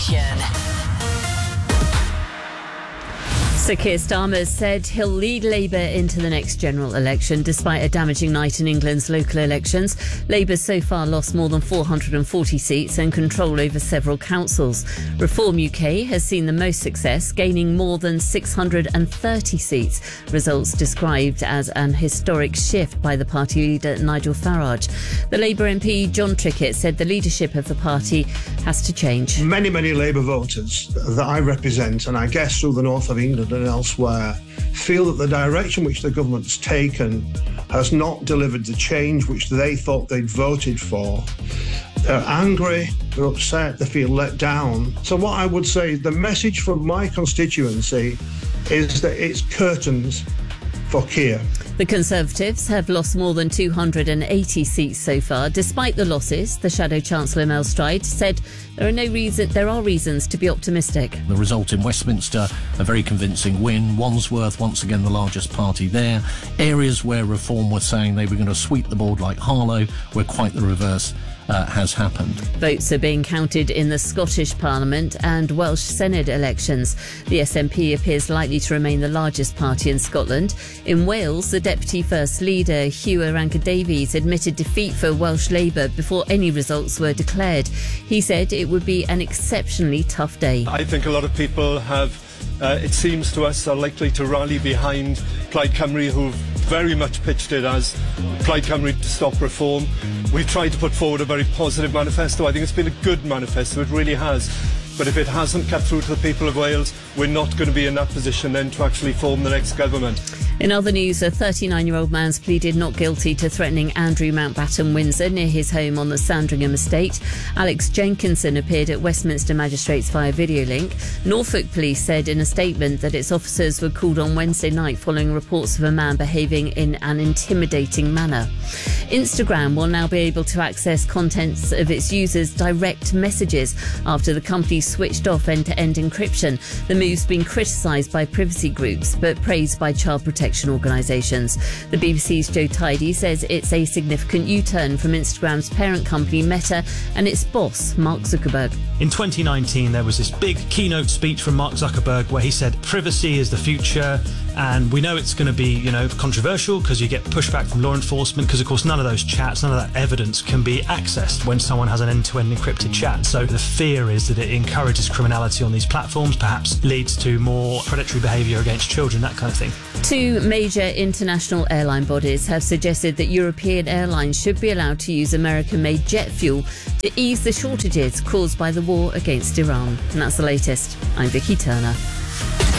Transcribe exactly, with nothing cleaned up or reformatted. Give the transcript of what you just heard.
Nation. Sir Keir Starmer said he'll lead Labour into the next general election despite a damaging night in England's local elections. Labour's so far lost more than four hundred forty seats and control over several councils. Reform U K has seen the most success, gaining more than six hundred thirty seats. Results described as an historic shift by the party leader Nigel Farage. The Labour M P John Trickett said the leadership of the party has to change. Many, many Labour voters that I represent, and I guess through the north of England and elsewhere, feel that the direction which the government's taken has not delivered the change which they thought they'd voted for. They're angry, they're upset, they feel let down. So what I would say, the message from my constituency is that it's curtains for Keir. The Conservatives have lost more than two hundred eighty seats so far. Despite the losses, the Shadow Chancellor Mel Stride said there are no reason there are reasons to be optimistic. The result in Westminster, a very convincing win. Wandsworth, once again the largest party there. Areas where Reform were saying they were going to sweep the board like Harlow, where quite the reverse Uh, has happened. Votes are being counted in the Scottish Parliament and Welsh Senedd elections. The S N P appears likely to remain the largest party in Scotland. In Wales, the Deputy First Leader, Hugh Orange-Davies, admitted defeat for Welsh Labour before any results were declared. He said it would be an exceptionally tough day. I think a lot of people have, uh, it seems to us, are likely to rally behind Plaid Cymru, who've very much pitched it as Plaid Cymru to stop reform. We've tried to put forward a very positive manifesto. I think it's been a good manifesto, it really has. But if it hasn't cut through to the people of Wales, we're not going to be in that position then to actually form the next government. In other news, a thirty-nine-year-old man's pleaded not guilty to threatening Andrew Mountbatten Windsor near his home on the Sandringham estate. Alex Jenkinson appeared at Westminster Magistrates via video link. Norfolk Police said in a statement that its officers were called on Wednesday night following reports of a man behaving in an intimidating manner. Instagram will now be able to access contents of its users' direct messages after the company switched off end-to-end encryption. The move's been criticised by privacy groups but praised by child protection organisations. The B B C's Joe Tidy says it's a significant U-turn from Instagram's parent company Meta and its boss, Mark Zuckerberg. In twenty nineteen, there was this big keynote speech from Mark Zuckerberg where he said privacy is the future, and we know it's going to be, you know, controversial because you get pushback from law enforcement because, of course, none of those chats, none of that evidence can be accessed when someone has an end-to-end encrypted chat. So the fear is that it encourages criminality on these platforms, perhaps leads to more predatory behaviour against children, that kind of thing. Two major international airline bodies have suggested that European airlines should be allowed to use American-made jet fuel to ease the shortages caused by the war against Iran. And that's the latest. I'm Vicky Turner.